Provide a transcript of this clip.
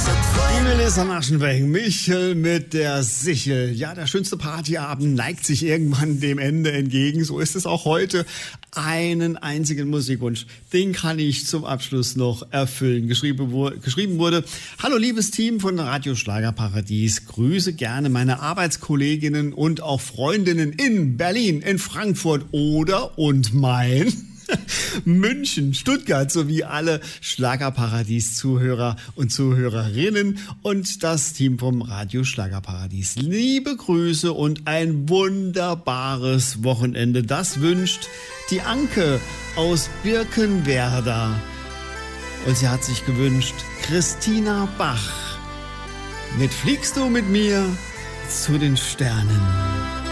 Die Melissa Maschenweng, Michel mit der Sichel. Ja, der schönste Partyabend neigt sich irgendwann dem Ende entgegen. So ist es auch heute. Einen einzigen Musikwunsch, den kann ich zum Abschluss noch erfüllen. Geschrieben wurde: Hallo liebes Team von Radio Schlagerparadies. Grüße gerne meine Arbeitskolleginnen und auch Freundinnen in Berlin, in Frankfurt und Main. München, Stuttgart sowie alle Schlagerparadies-Zuhörer und Zuhörerinnen und das Team vom Radio Schlagerparadies. Liebe Grüße und ein wunderbares Wochenende. Das wünscht die Anke aus Birkenwerder. Und sie hat sich gewünscht, Christina Bach mit Fliegst du mit mir zu den Sternen.